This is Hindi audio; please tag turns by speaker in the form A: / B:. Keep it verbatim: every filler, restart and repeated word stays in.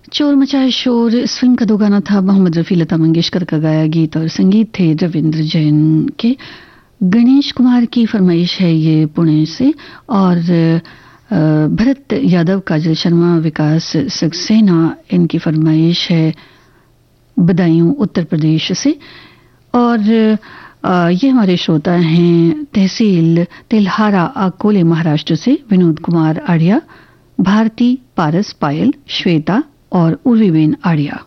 A: चोर मचाए शोर इस फिल्म का दो गाना था। मोहम्मद रफ़ी, लता मंगेशकर का गाया गीत और संगीत थे रविंद्र जैन के। गणेश कुमार की फरमाइश है ये पुणे से और भरत यादव, काजल शर्मा, विकास सक्सेना, इनकी फरमाइश है बदायूं उत्तर प्रदेश से। और ये हमारे श्रोता हैं तहसील तेल्हारा अकोले महाराष्ट्र से विनोद कुमार आर्या, भारती, पारस, पायल, श्वेता और उर्वीबेन आर्या।